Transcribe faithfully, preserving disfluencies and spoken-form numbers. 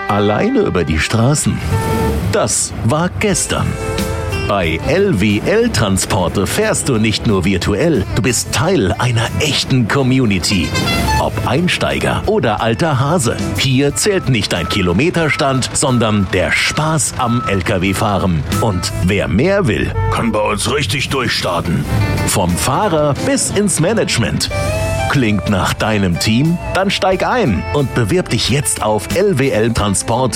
Alleine über die Straßen. Das war gestern. Bei L W L Transporte fährst du nicht nur virtuell, du bist Teil einer echten Community. Ob Einsteiger oder alter Hase, hier zählt nicht dein Kilometerstand, sondern der Spaß am L K W-Fahren. Und wer mehr will, kann bei uns richtig durchstarten. Vom Fahrer bis ins Management. Klingt nach deinem Team? Dann steig ein und bewirb dich jetzt auf L W L Transport